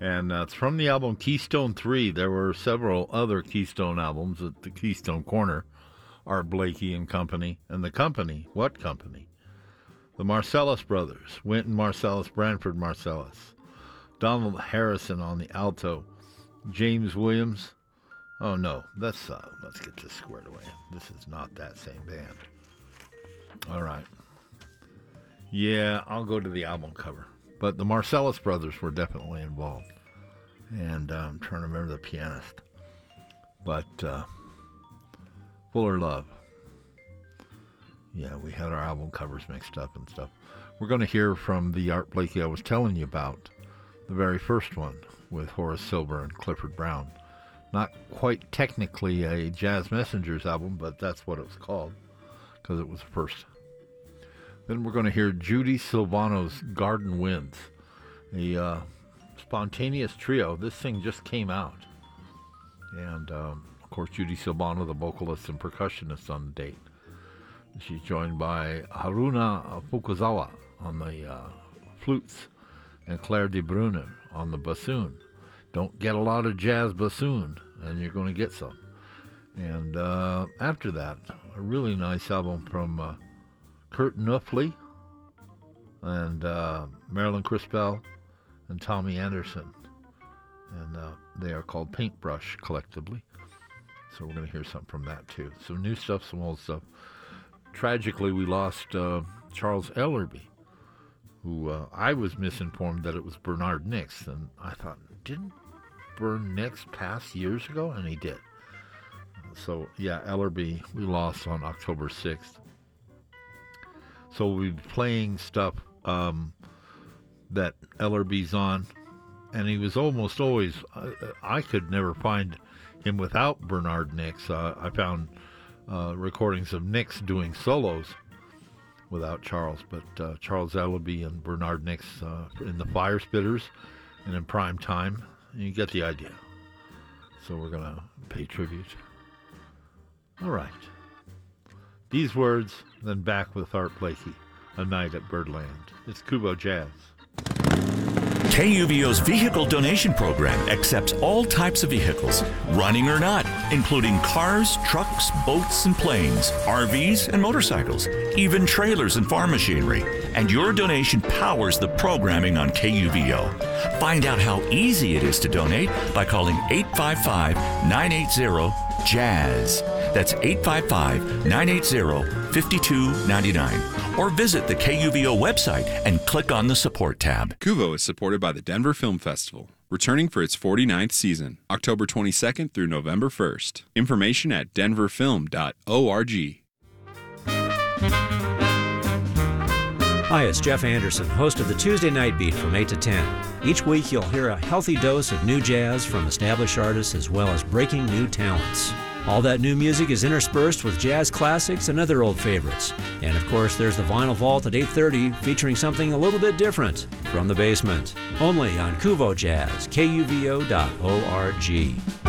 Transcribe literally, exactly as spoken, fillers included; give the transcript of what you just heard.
And uh, it's from the album Keystone three. There were several other Keystone albums at the Keystone Corner. Art Blakey and Company. And the company, what company? The Marcellus Brothers, Wynton Marsalis, Branford Marsalis. Donald Harrison on the alto. James Williams. Oh, no, let's, uh, let's get this squared away. This is not that same band. All right. Yeah, I'll go to the album cover. But the Marcellus Brothers were definitely involved. And uh, I'm trying to remember the pianist. But uh, Fuller Love. Yeah, we had our album covers mixed up and stuff. We're going to hear from the Art Blakey I was telling you about. The very first one with Horace Silver and Clifford Brown. Not quite technically a Jazz Messengers album, but that's what it was called because it was the first. Then we're going to hear Judy Silvano's Garden Winds, a uh, spontaneous trio. This thing just came out. And, um, of course, Judy Silvano, the vocalist and percussionist on the date. She's joined by Haruna Fukuzawa on the uh, flutes and Claire de Bruyne on the bassoon. Don't get a lot of jazz bassoon, and you're going to get some. And uh, after that, a really nice album from uh, Kurt Neufly and uh, Marilyn Crispell and Tommy Anderson. And uh, they are called Paintbrush collectively. So we're going to hear something from that too. Some new stuff, some old stuff. Tragically, we lost uh, Charles Ellerby, who uh, I was misinformed that it was Bernard Nix. And I thought, didn't Bern Nix pass years ago? And he did. So, yeah, Ellerby, we lost on October sixth. So we'll be playing stuff um, that Ellerby's on. And he was almost always, uh, I could never find him without Bernard Nix. Uh, I found uh, recordings of Nix doing solos without Charles. But uh, Charles Ellerby and Bernard Nix uh, in the Fire Spitters and in Prime Time. You get the idea. So we're going to pay tribute. All right. These words, then back with Art Blakey, A Night at Birdland. It's Kubo Jazz. K U V O's vehicle donation program accepts all types of vehicles, running or not, including cars, trucks, boats, and planes, R Vs, and motorcycles, even trailers and farm machinery. And your donation powers the programming on K U V O. Find out how easy it is to donate by calling eight five five, nine eight zero, JAZZ. That's eight five five, nine eight zero, five two nine nine. Or visit the K U V O website and click on the support tab. Kuvo is supported by the Denver Film Festival, returning for its forty-ninth season, October twenty-second through November first. Information at denver film dot org. Hi, it's Jeff Anderson, host of the Tuesday Night Beat from eight to ten. Each week you'll hear a healthy dose of new jazz from established artists as well as breaking new talents. All that new music is interspersed with jazz classics and other old favorites. And of course, there's the Vinyl Vault at eight thirty featuring something a little bit different from the basement. Only on Kuvo Jazz, K U V O dot org.